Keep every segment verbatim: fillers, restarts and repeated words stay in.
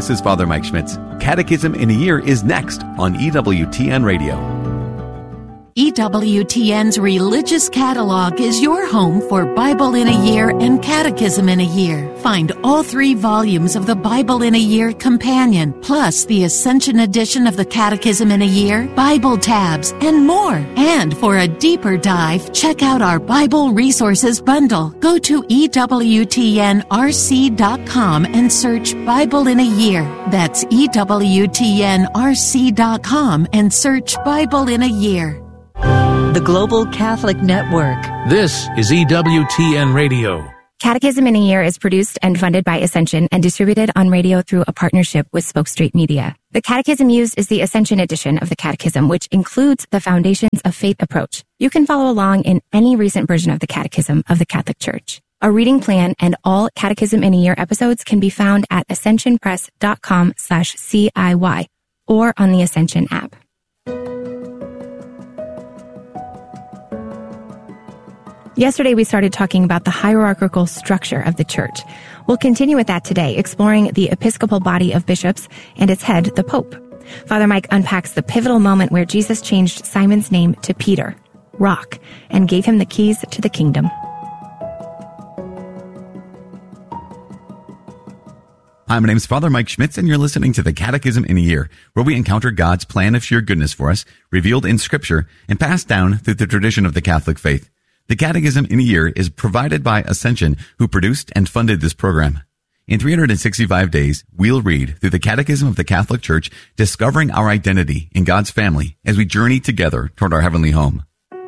this is Father Mike Schmitz. Catechism in a Year is next on E W T N Radio. E W T N's Religious Catalog is your home for Bible in a Year and Catechism in a Year. Find all three volumes of the Bible in a Year Companion, plus the Ascension edition of the Catechism in a Year, Bible tabs, and more. And for a deeper dive, check out our Bible Resources Bundle. Go to E W T N R C dot com and search Bible in a Year. That's E W T N R C dot com and search Bible in a Year. The Global Catholic Network. This is E W T N Radio. Catechism in a Year is produced and funded by Ascension and distributed on radio through a partnership with Spoke Street Media. The catechism used is the Ascension edition of the Catechism, which includes the Foundations of Faith approach. You can follow along in any recent version of the Catechism of the Catholic Church. A reading plan and all Catechism in a Year episodes can be found at ascensionpress.com slash CIY or on the Ascension app. Yesterday, we started talking about the hierarchical structure of the church. We'll continue with that today, exploring the episcopal body of bishops and its head, the Pope. Father Mike unpacks the pivotal moment where Jesus changed Simon's name to Peter, Rock, and gave him the keys to the kingdom. Hi, my name is Father Mike Schmitz, and you're listening to the Catechism in a Year, where we encounter God's plan of sheer goodness for us, revealed in Scripture, and passed down through the tradition of the Catholic faith. The Catechism in a Year is provided by Ascension, who produced and funded this program. In three hundred sixty-five days, we'll read through the Catechism of the Catholic Church, discovering our identity in God's family as we journey together toward our heavenly home.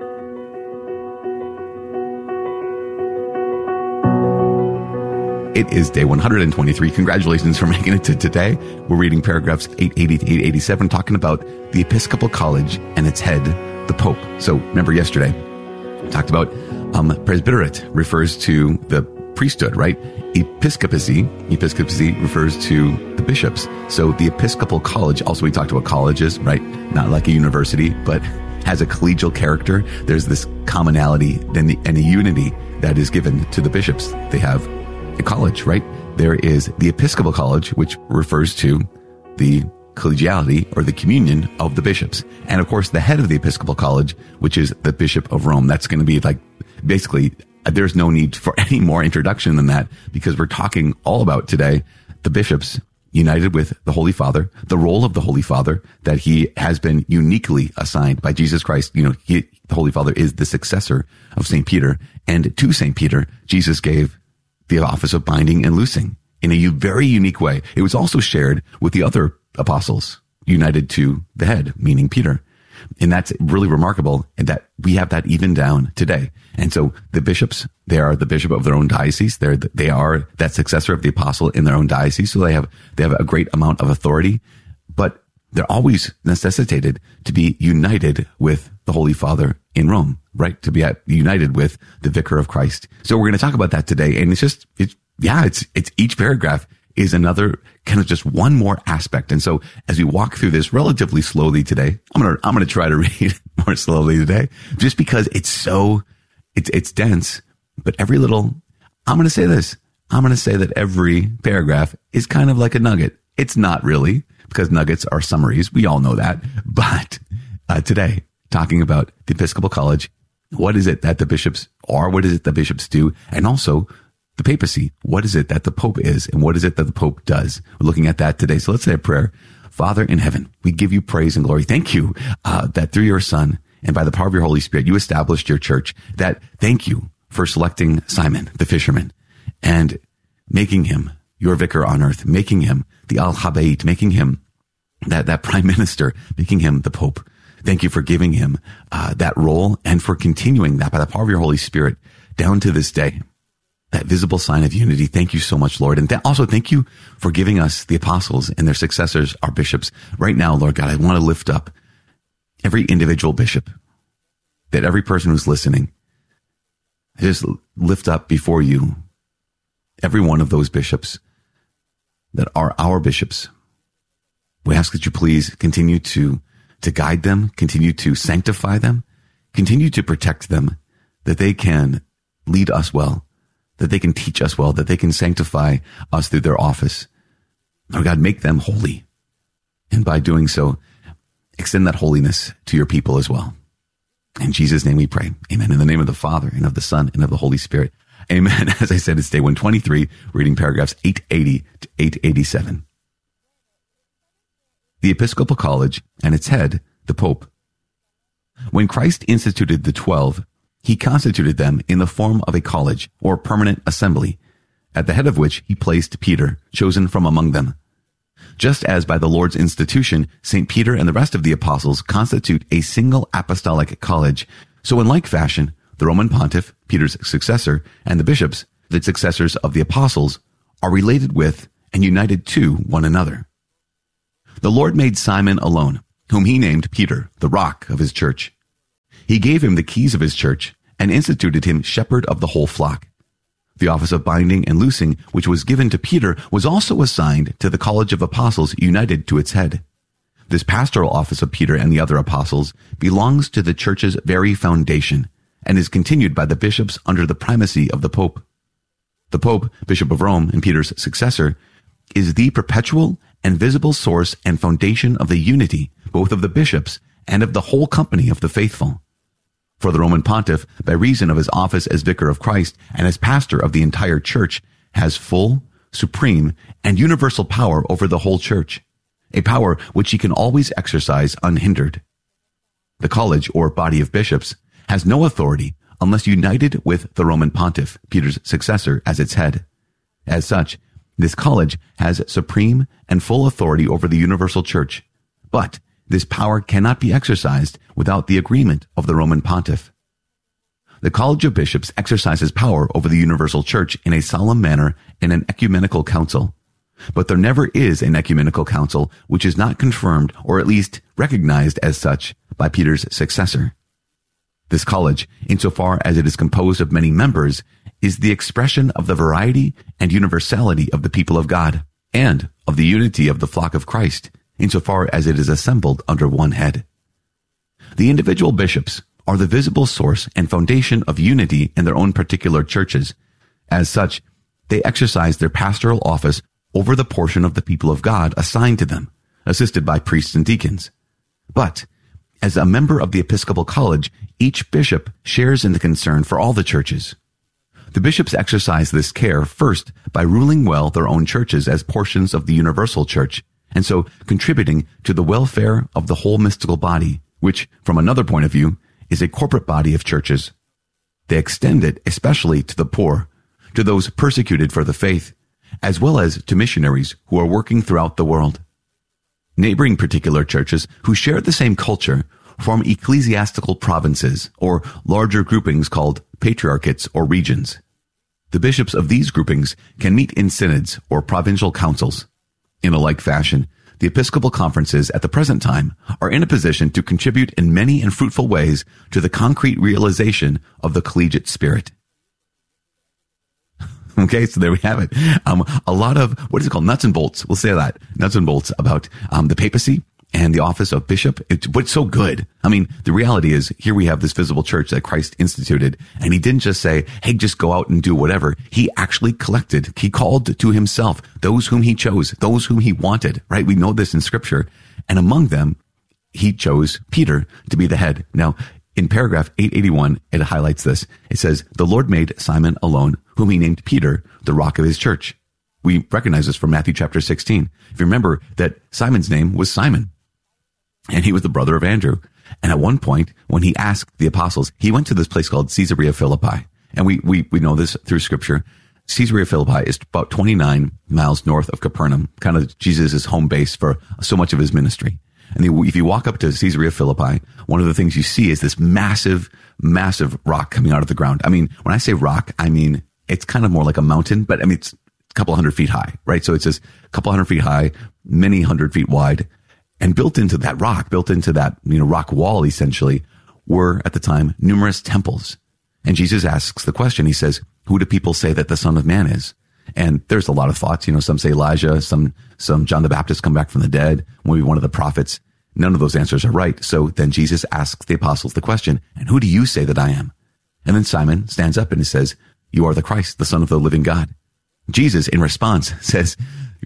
It is day one hundred twenty-three. Congratulations for making it to today. We're reading paragraphs eight eighty to eight eighty-seven, talking about the Episcopal College and its head, the Pope. So remember yesterday, we talked about um, presbyterate refers to the priesthood, right? Episcopacy, episcopacy refers to the bishops. So the Episcopal College, also we talked about colleges, right? Not like a university, but has a collegial character. There's this commonality and, the, and a unity that is given to the bishops. They have a college, right? There is the Episcopal College, which refers to the collegiality or the communion of the bishops. And of course, the head of the Episcopal College, which is the Bishop of Rome. That's going to be like, basically, there's no need for any more introduction than that, because we're talking all about today the bishops united with the Holy Father, the role of the Holy Father that he has been uniquely assigned by Jesus Christ. You know, he, the Holy Father is the successor of Saint Peter, and to Saint Peter, Jesus gave the office of binding and loosing in a very unique way. It was also shared with the other apostles, united to the head, meaning Peter. And that's really remarkable, and that we have that even down today. And so the bishops, they are the bishop of their own diocese. They're, they are that successor of the apostle in their own diocese. So they have, they have a great amount of authority, but they're always necessitated to be united with the Holy Father in Rome, right? To be at, united with the Vicar of Christ. So we're going to talk about that today. And it's just, it's, yeah, it's, it's each paragraph is another kind of just one more aspect. And so as we walk through this relatively slowly today, I'm going to, I'm going to try to read more slowly today, just because it's so, it's, it's dense, but every little, I'm going to say this, I'm going to say that every paragraph is kind of like a nugget. It's not really, because nuggets are summaries. We all know that. But uh, today, talking about the Episcopal College, what is it that the bishops are? What is it that bishops do? And also the papacy. What is it that the Pope is? And what is it that the Pope does? We're looking at that today. So let's say a prayer. Father in heaven, we give you praise and glory. Thank you uh, that through your Son and by the power of your Holy Spirit, you established your church. That thank you for selecting Simon, the fisherman, and making him your vicar on earth, making him the Al-Habayit, making him that, that prime minister, making him the Pope. Thank you for giving him uh, that role and for continuing that by the power of your Holy Spirit down to this day. That visible sign of unity. Thank you so much, Lord. And th- also thank you for giving us the apostles and their successors, our bishops. Right now, Lord God, I want to lift up every individual bishop, that every person who's listening, I just lift up before you every one of those bishops that are our bishops. We ask that you please continue to, to guide them, continue to sanctify them, continue to protect them, that they can lead us well, that they can teach us well, that they can sanctify us through their office. Lord God, make them holy. And by doing so, extend that holiness to your people as well. In Jesus' name we pray. Amen. In the name of the Father, and of the Son, and of the Holy Spirit. Amen. As I said, it's day one twenty-three, reading paragraphs eight eighty to eight eighty-seven. The Episcopal College and its head, the Pope. When Christ instituted the twelve, he constituted them in the form of a college or permanent assembly, at the head of which he placed Peter, chosen from among them. Just as by the Lord's institution, Saint Peter and the rest of the apostles constitute a single apostolic college, so in like fashion, the Roman pontiff, Peter's successor, and the bishops, the successors of the apostles, are related with and united to one another. The Lord made Simon alone, whom he named Peter, the rock of his church. He gave him the keys of his church and instituted him shepherd of the whole flock. The office of binding and loosing, which was given to Peter, was also assigned to the college of apostles united to its head. This pastoral office of Peter and the other apostles belongs to the church's very foundation and is continued by the bishops under the primacy of the Pope. The Pope, Bishop of Rome and Peter's successor, is the perpetual and visible source and foundation of the unity both of the bishops and of the whole company of the faithful. For the Roman pontiff, by reason of his office as vicar of Christ and as pastor of the entire church, has full, supreme, and universal power over the whole church, a power which he can always exercise unhindered. The college, or body of bishops, has no authority unless united with the Roman pontiff, Peter's successor, as its head. As such, this college has supreme and full authority over the universal church, but this power cannot be exercised without the agreement of the Roman pontiff. The College of Bishops exercises power over the universal church in a solemn manner in an ecumenical council, but there never is an ecumenical council which is not confirmed or at least recognized as such by Peter's successor. This college, insofar as it is composed of many members, is the expression of the variety and universality of the people of God and of the unity of the flock of Christ, insofar as it is assembled under one head. The individual bishops are the visible source and foundation of unity in their own particular churches. As such, they exercise their pastoral office over the portion of the people of God assigned to them, assisted by priests and deacons. But, as a member of the Episcopal College, each bishop shares in the concern for all the churches. The bishops exercise this care first by ruling well their own churches as portions of the universal church, and so contributing to the welfare of the whole mystical body, which, from another point of view, is a corporate body of churches. They extend it especially to the poor, to those persecuted for the faith, as well as to missionaries who are working throughout the world. Neighboring particular churches who share the same culture form ecclesiastical provinces, or larger groupings called patriarchates or regions. The bishops of these groupings can meet in synods or provincial councils. In a like fashion, the Episcopal conferences at the present time are in a position to contribute in many and fruitful ways to the concrete realization of the collegiate spirit. Okay, so there we have it. Um, a lot of, what is it called? Nuts and bolts. We'll say that. Nuts and bolts about um, the papacy and the office of bishop. It's what's so good. I mean, the reality is here we have this visible church that Christ instituted, and he didn't just say, hey, just go out and do whatever. He actually collected. He called to himself those whom he chose, those whom he wanted, right? We know this in scripture. And among them, he chose Peter to be the head. Now, in paragraph eight eighty-one, it highlights this. It says, the Lord made Simon alone, whom he named Peter, the rock of his church. We recognize this from Matthew chapter sixteen. If you remember that Simon's name was Simon, and he was the brother of Andrew. And at one point, when he asked the apostles, he went to this place called Caesarea Philippi. And we, we, we know this through scripture. Caesarea Philippi is about twenty-nine miles north of Capernaum, kind of Jesus' home base for so much of his ministry. And if you walk up to Caesarea Philippi, one of the things you see is this massive, massive rock coming out of the ground. I mean, when I say rock, I mean, it's kind of more like a mountain, but I mean, it's a couple hundred feet high, right? So it's just a couple hundred feet high, many hundred feet wide. And built into that rock, built into that, you know, rock wall, essentially, were at the time numerous temples. And Jesus asks the question, he says, who do people say that the Son of Man is? And there's a lot of thoughts. You know, some say Elijah, some, some John the Baptist come back from the dead, maybe one of the prophets. None of those answers are right. So then Jesus asks the apostles the question, and who do you say that I am? And then Simon stands up and he says, you are the Christ, the Son of the living God. Jesus, in response, says,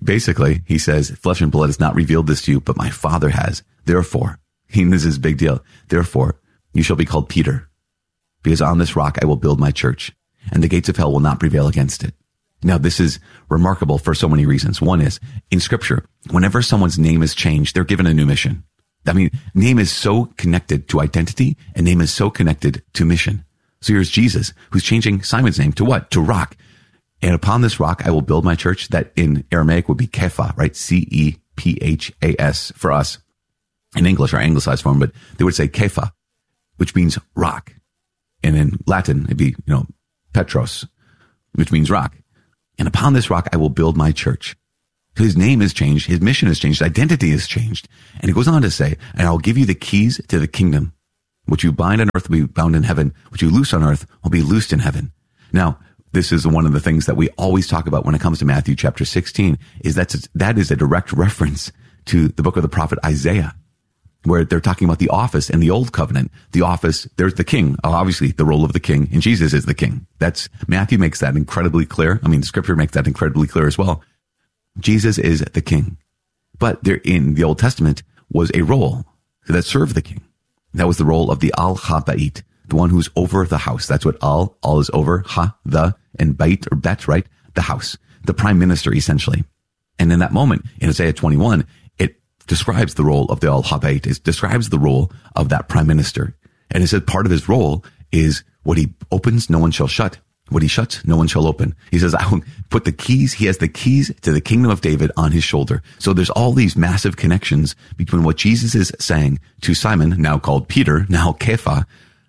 basically, he says, flesh and blood has not revealed this to you, but my Father has. Therefore, and this is a big deal. Therefore, you shall be called Peter, because on this rock I will build my church, and the gates of hell will not prevail against it. Now, this is remarkable for so many reasons. One is, in Scripture, whenever someone's name is changed, they're given a new mission. I mean, name is so connected to identity, and name is so connected to mission. So here's Jesus, who's changing Simon's name to what? To rock. And upon this rock, I will build my church. That in Aramaic would be Kepha, right? C E P H A S for us. In English, our anglicized form, but they would say Kepha, which means rock. And in Latin, it'd be, you know, Petros, which means rock. And upon this rock, I will build my church. His name is changed. His mission has changed. Identity is changed. And it goes on to say, and I'll give you the keys to the kingdom. What you bind on earth will be bound in heaven. What you loose on earth will be loosed in heaven. Now, this is one of the things that we always talk about when it comes to Matthew chapter sixteen, is that that is a direct reference to the book of the prophet Isaiah, where they're talking about the office in the old covenant. The office, there's the king, obviously the role of the king, and Jesus is the king. That's, Matthew makes that incredibly clear. I mean, the scripture makes that incredibly clear as well. Jesus is the king. But there in the Old Testament was a role that served the king. That was the role of the Al-Habait, the one who's over the house. That's what al, al is over, ha, the, and bait or bet, right? The house, the prime minister, essentially. And in that moment, in Isaiah twenty-one, it describes the role of the Al-Habait. It describes the role of that prime minister. And it said part of his role is what he opens, no one shall shut. What he shuts, no one shall open. He says, I will put the keys. He has the keys to the kingdom of David on his shoulder. So there's all these massive connections between what Jesus is saying to Simon, now called Peter, now Kepha,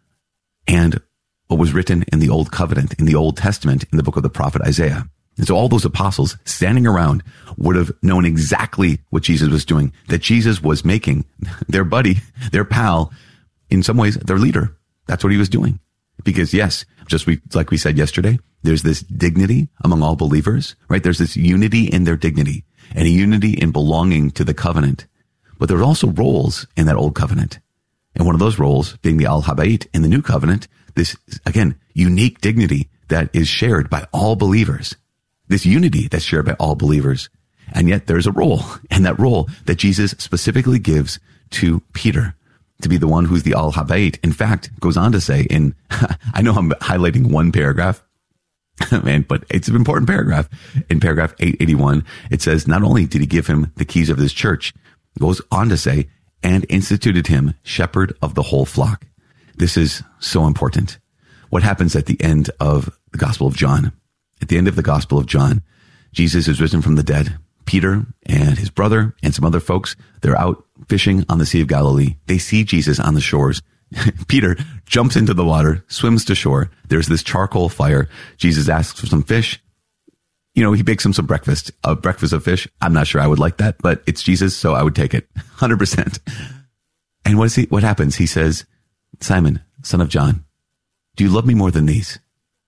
and what was written in the Old Covenant, in the Old Testament, in the book of the prophet Isaiah. And so all those apostles standing around would have known exactly what Jesus was doing, that Jesus was making their buddy, their pal, in some ways, their leader. That's what he was doing. Because yes, just we, like we said yesterday, there's this dignity among all believers, right? There's this unity in their dignity and a unity in belonging to the covenant. But there are also roles in that old covenant. And one of those roles being the Al-Habait in the new covenant, this, again, unique dignity that is shared by all believers. This unity that's shared by all believers. And yet there's a role, and that role that Jesus specifically gives to Peter, to be the one who's the Al-Habait. In fact, goes on to say in, I know I'm highlighting one paragraph, man, but it's an important paragraph. In paragraph eight eighty-one, it says, not only did he give him the keys of this church, it goes on to say, and instituted him shepherd of the whole flock. This is so important. What happens at the end of the Gospel of John? At the end of the Gospel of John, Jesus is risen from the dead. Peter and his brother and some other folks, they're out fishing on the Sea of Galilee. They see Jesus on the shores. Peter jumps into the water, swims to shore. There's this charcoal fire. Jesus asks for some fish. You know, he bakes him some breakfast, a breakfast of fish. I'm not sure I would like that, but it's Jesus, so I would take it. one hundred percent. And what is he, what happens? He says, Simon, son of John, do you love me more than these?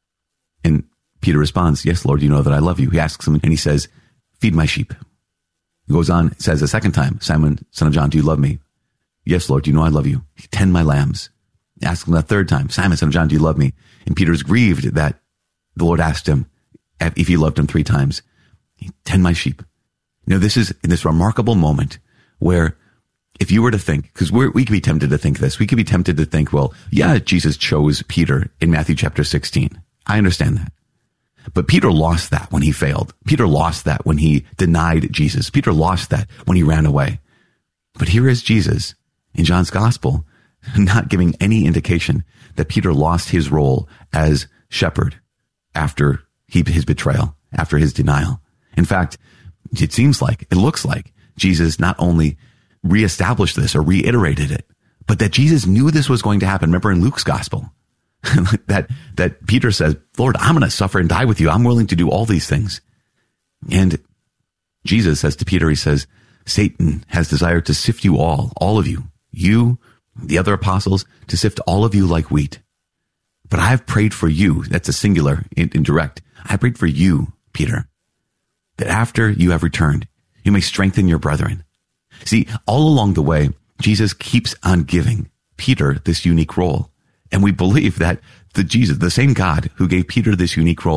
And Peter responds, yes, Lord, you know that I love you. He asks him, and he says, feed my sheep. He goes on, says a second time, Simon, son of John, do you love me? Yes, Lord, you know I love you. Tend my lambs. He asks him that third time, Simon, son of John, do you love me? And Peter is grieved that the Lord asked him if he loved him three times. Tend my sheep. You know, this is in this remarkable moment where if you were to think, because we we could be tempted to think this, we could be tempted to think, well, yeah, Jesus chose Peter in Matthew chapter sixteen. I understand that. But Peter lost that when he failed. Peter lost that when he denied Jesus. Peter lost that when he ran away. But here is Jesus in John's gospel, not giving any indication that Peter lost his role as shepherd after he, his betrayal, after his denial. In fact, it seems like, it looks like Jesus not only reestablished this or reiterated it, but that Jesus knew this was going to happen. Remember in Luke's gospel, that, that Peter says, Lord, I'm going to suffer and die with you. I'm willing to do all these things. And Jesus says to Peter, he says, Satan has desired to sift you all, all of you, you, the other apostles, to sift all of you like wheat. But I've prayed for you. That's a singular, indirect. I prayed for you, Peter, that after you have returned, you may strengthen your brethren. See, all along the way, Jesus keeps on giving Peter this unique role. And we believe that the Jesus, the same God who gave Peter this unique role,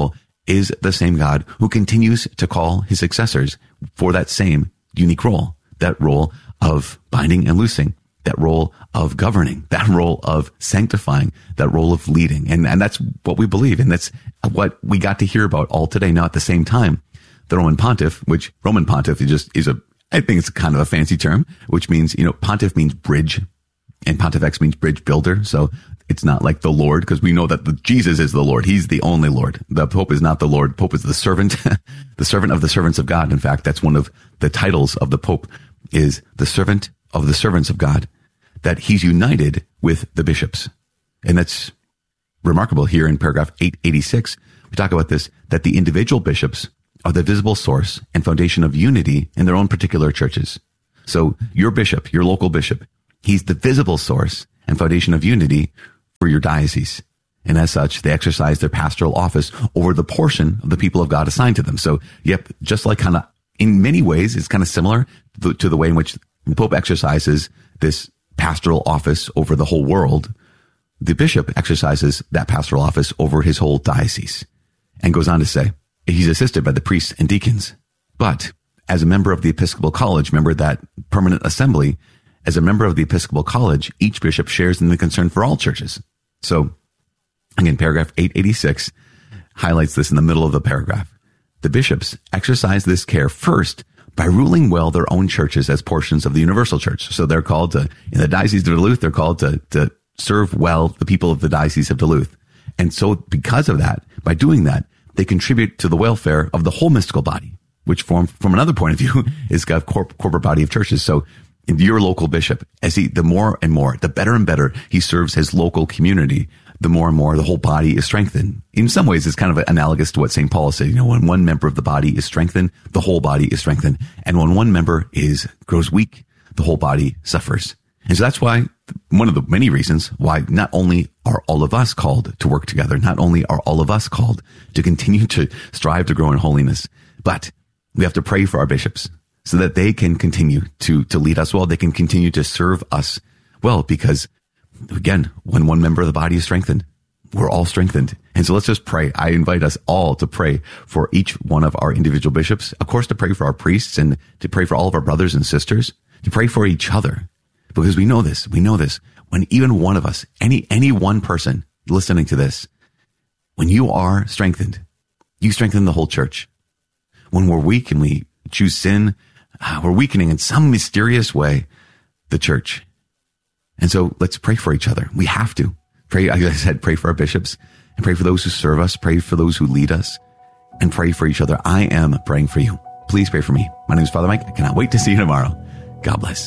is the same God who continues to call his successors for that same unique role, that role of binding and loosing, that role of governing, that role of sanctifying, that role of leading. And, and that's what we believe. And that's what we got to hear about all today. Now at the same time, the Roman pontiff, which Roman pontiff is just, is a, I think it's kind of a fancy term, which means, you know, pontiff means bridge and pontifex means bridge builder. So it's not like the Lord, because we know that the, Jesus is the Lord. He's the only Lord. The Pope is not the Lord. Pope is the servant, the servant of the servants of God. In fact, that's one of the titles of the Pope, is the servant of the servants of God, that he's united with the bishops. And that's remarkable. Here in paragraph eight eighty-six, we talk about this, that the individual bishops are the visible source and foundation of unity in their own particular churches. So your bishop, your local bishop, he's the visible source and foundation of unity for your diocese. And as such, they exercise their pastoral office over the portion of the people of God assigned to them. So, yep, just like kind of in many ways, it's kind of similar to, to the way in which the Pope exercises this pastoral office over the whole world. The bishop exercises that pastoral office over his whole diocese, and goes on to say, he's assisted by the priests and deacons. But as a member of the Episcopal College, remember that permanent assembly, as a member of the Episcopal College, each bishop shares in the concern for all churches. So, again, paragraph eight eighty-six highlights this in the middle of the paragraph. The bishops exercise this care first by ruling well their own churches as portions of the universal church. So they're called to, in the Diocese of Duluth, they're called to, to serve well the people of the Diocese of Duluth. And so because of that, by doing that, they contribute to the welfare of the whole mystical body, which form, from another point of view, is a corp- corporate body of churches. So your local bishop, as he, the more and more, the better and better he serves his local community, the more and more the whole body is strengthened. In some ways, it's kind of analogous to what Saint Paul said. You know, when one member of the body is strengthened, the whole body is strengthened. And when one member is, grows weak, the whole body suffers. And so that's why, one of the many reasons why not only are all of us called to work together, not only are all of us called to continue to strive to grow in holiness, but we have to pray for our bishops so that they can continue to, to lead us well. They can continue to serve us well, because again, when one member of the body is strengthened, we're all strengthened. And so let's just pray. I invite us all to pray for each one of our individual bishops, of course, to pray for our priests and to pray for all of our brothers and sisters, to pray for each other. Because we know this, we know this, when even one of us, any, any one person listening to this, when you are strengthened, you strengthen the whole church. When we're weak and we choose sin, uh, we're weakening in some mysterious way the church. And so let's pray for each other. We have to pray. Like I said, pray for our bishops and pray for those who serve us, pray for those who lead us, and pray for each other. I am praying for you. Please pray for me. My name is Father Mike. I cannot wait to see you tomorrow. God bless.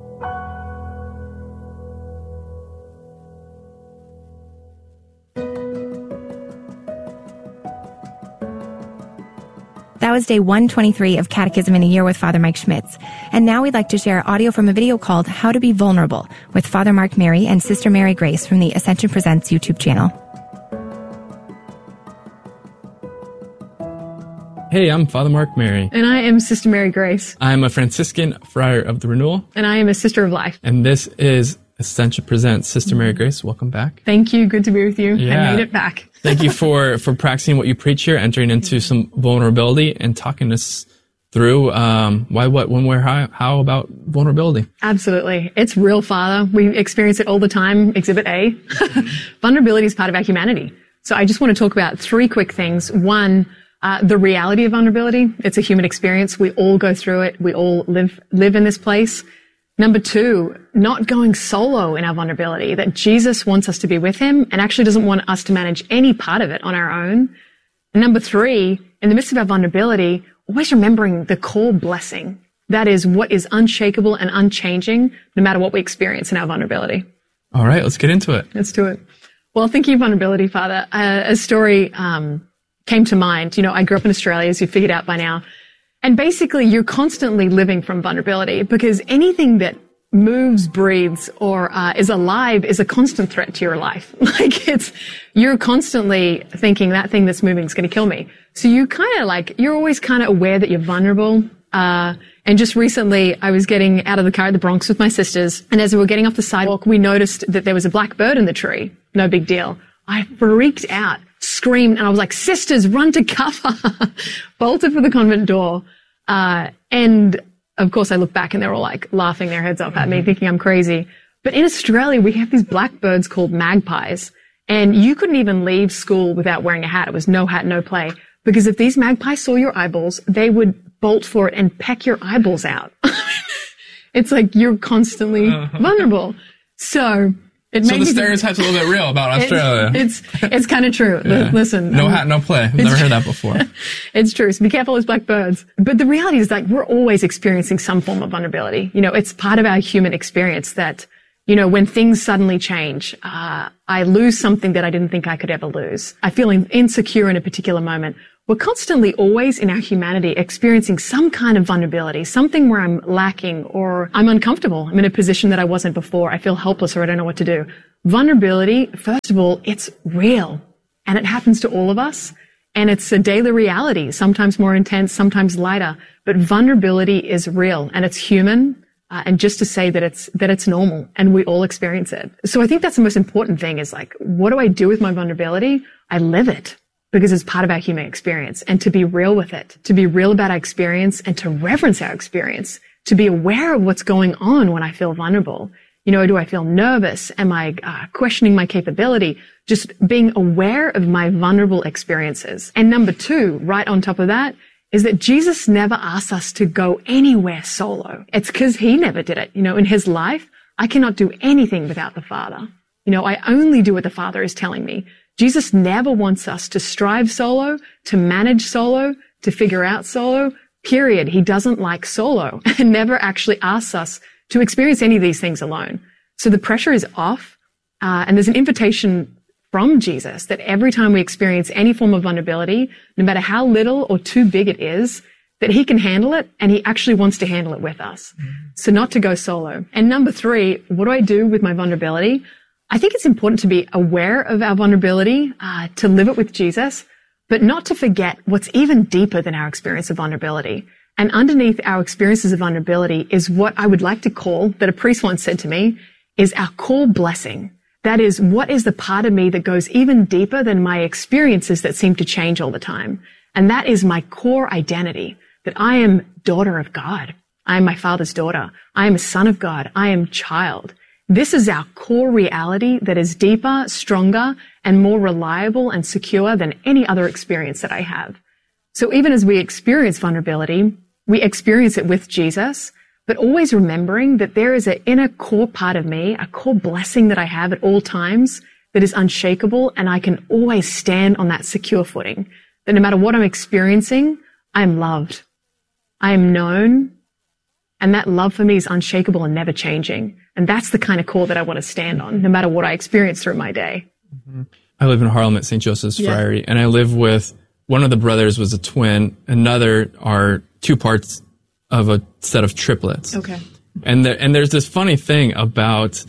That was day one twenty-three of Catechism in a Year with Father Mike Schmitz. And now we'd like to share audio from a video called How to Be Vulnerable with Father Mark Mary and Sister Mary Grace from the Ascension Presents YouTube channel. Hey, I'm Father Mark Mary. And I am Sister Mary Grace. I'm a Franciscan Friar of the Renewal. And I am a Sister of Life. And this is Ascension Presents. Sister Mary Grace, welcome back. Thank you. Good to be with you. Yeah. I made it back. Thank you for, for practicing what you preach here, entering into some vulnerability and talking us through um, why, what, when, where, how, how about vulnerability. Absolutely. It's real, Father. We experience it all the time. Exhibit A. Vulnerability is part of our humanity. So I just want to talk about three quick things. One, uh, the reality of vulnerability. It's a human experience. We all go through it. We all live, live in this place. Number two, not going solo in our vulnerability, that Jesus wants us to be with him and actually doesn't want us to manage any part of it on our own. And number three, in the midst of our vulnerability, always remembering the core blessing. That is what is unshakable and unchanging no matter what we experience in our vulnerability. All right, let's get into it. Let's do it. Well, thinking of vulnerability, Father, uh, a story um, came to mind. You know, I grew up in Australia, as you figured out by now. And basically, you're constantly living from vulnerability because anything that moves, breathes, or uh, is alive is a constant threat to your life. Like it's, you're constantly thinking that thing that's moving is going to kill me. So you kind of like, you're always kind of aware that you're vulnerable. Uh, and just recently, I was getting out of the car at the Bronx with my sisters, and as we were getting off the sidewalk, we noticed that there was a black bird in the tree. No big deal. I freaked out screamed, and I was like, sisters, run to cover, bolted for the convent door. Uh, and of course I look back and they're all like laughing their heads off at me, thinking I'm crazy. But in Australia, we have these blackbirds called magpies, and you couldn't even leave school without wearing a hat. It was no hat, no play. Because if these magpies saw your eyeballs, they would bolt for it and peck your eyeballs out. It's like you're constantly uh-huh. vulnerable. So it So the me stereotype's a little bit real about Australia. It's it's, it's kind of true. Yeah. L- listen. No um, hat, no play. I've never heard that before. It's true. So be careful as blackbirds. But the reality is like we're always experiencing some form of vulnerability. You know, it's part of our human experience that, you know, when things suddenly change, uh, I lose something that I didn't think I could ever lose. I feel insecure in a particular moment. We're constantly always in our humanity experiencing some kind of vulnerability, something where I'm lacking or I'm uncomfortable. I'm in a position that I wasn't before. I feel helpless or I don't know what to do. Vulnerability, first of all, it's real and it happens to all of us. And it's a daily reality, sometimes more intense, sometimes lighter. But vulnerability is real and it's human. Uh, and just to say that it's, that it's normal and we all experience it. So I think that's the most important thing is like, what do I do with my vulnerability? I live it because it's part of our human experience, and to be real with it, to be real about our experience and to reverence our experience, to be aware of what's going on when I feel vulnerable. You know, do I feel nervous? Am I uh, questioning my capability? Just being aware of my vulnerable experiences. And number two, right on top of that, is that Jesus never asked us to go anywhere solo. It's because he never did it. You know, in his life, I cannot do anything without the Father. You know, I only do what the Father is telling me. Jesus never wants us to strive solo, to manage solo, to figure out solo, period. He doesn't like solo and never actually asks us to experience any of these things alone. So the pressure is off, uh, and there's an invitation from Jesus that every time we experience any form of vulnerability, no matter how little or too big it is, that he can handle it and he actually wants to handle it with us. Mm-hmm. So not to go solo. And number three, what do I do with my vulnerability? I think it's important to be aware of our vulnerability, uh, to live it with Jesus, but not to forget what's even deeper than our experience of vulnerability. And underneath our experiences of vulnerability is what I would like to call, that a priest once said to me, is our core blessing. That is, what is the part of me that goes even deeper than my experiences that seem to change all the time? And that is my core identity, that I am daughter of God. I am my Father's daughter. I am a son of God. I am child. This is our core reality that is deeper, stronger, and more reliable and secure than any other experience that I have. So even as we experience vulnerability, we experience it with Jesus, but always remembering that there is an inner core part of me, a core blessing that I have at all times that is unshakable, and I can always stand on that secure footing. That no matter what I'm experiencing, I am loved. I am known. And that love for me is unshakable and never changing. And that's the kind of core that I want to stand on, no matter what I experience through my day. Mm-hmm. I live in Harlem at Saint Joseph's yeah. Friary, and I live with one of the brothers was a twin, another are two parts of a set of triplets. Okay. And there, and there's this funny thing about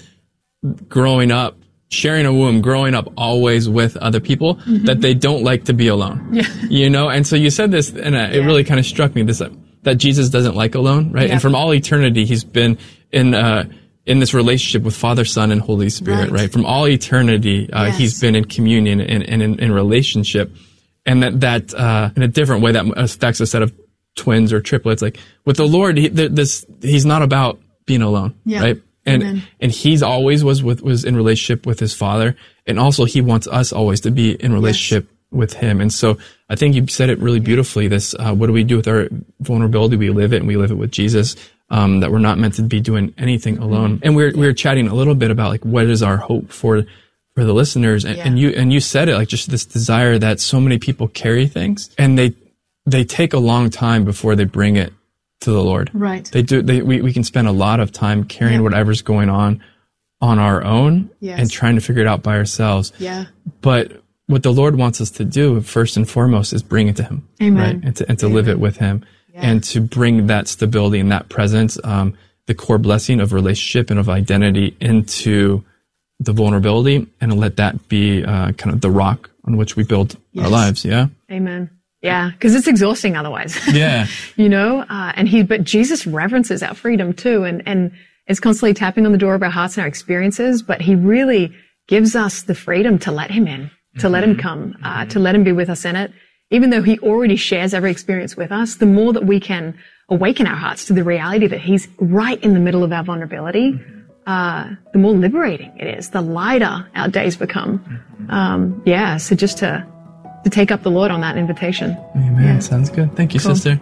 growing up, sharing a womb, growing up always with other people, mm-hmm. that they don't like to be alone. Yeah. You know, and so you said this, and uh, it yeah. really kind of struck me, this, uh, that Jesus doesn't like alone, right? Yeah. And from all eternity, he's been in, uh, in this relationship with Father, Son, and Holy Spirit, right? right? From all eternity, uh, yes. he's been in communion and, and in, in relationship. And that, that, uh, in a different way that affects a set of twins or triplets. Like with the Lord, he, this, he's not about being alone, yeah. right? And, Amen. and he's always was with, was in relationship with his Father. And also he wants us always to be in relationship yes. with him. And so I think you said it really beautifully. This, uh, what do we do with our vulnerability? We live it, and we live it with Jesus. Um, that we're not meant to be doing anything mm-hmm. alone. And we're, we were chatting a little bit about like, what is our hope for, for the listeners? And, yeah. and you, and you said it, like just this desire that so many people carry things and they, they take a long time before they bring it to the Lord. Right. They do, they, we, we can spend a lot of time carrying yeah. whatever's going on on our own yes. and trying to figure it out by ourselves. Yeah. But what the Lord wants us to do first and foremost is bring it to him. Amen. Right. And to, and to Amen. live it with him. Yeah. And to bring that stability and that presence, um, the core blessing of relationship and of identity into the vulnerability, and let that be uh, kind of the rock on which we build yes. our lives. Yeah. Amen. Yeah, because it's exhausting otherwise. Yeah. You know, uh, and he, but Jesus reverences our freedom too, and and is constantly tapping on the door of our hearts and our experiences. But he really gives us the freedom to let him in. to let him come, uh, to let him be with us in it. Even though he already shares every experience with us, the more that we can awaken our hearts to the reality that he's right in the middle of our vulnerability, uh, the more liberating it is, the lighter our days become. Um, yeah, so just to, to take up the Lord on that invitation. Amen. Yeah. Sounds good. Thank you, Cool. sister.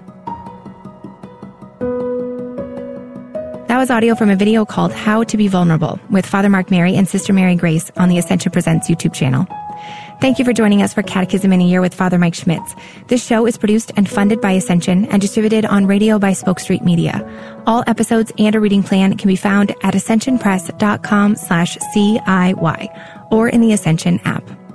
That was audio from a video called How to Be Vulnerable with Father Mark Mary and Sister Mary Grace on the Ascension Presents YouTube channel. Thank you for joining us for Catechism in a Year with Father Mike Schmitz. This show is produced and funded by Ascension and distributed on radio by Spoke Street Media. All episodes and a reading plan can be found at ascensionpress.com slash CIY or in the Ascension app.